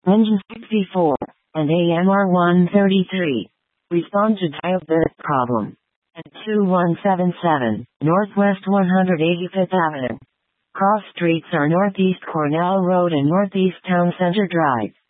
Engine 64, and AMR 133. Respond to dial this problem. At 2177, Northwest 185th Avenue. Cross streets are Northeast Cornell Road and Northeast Town Center Drive.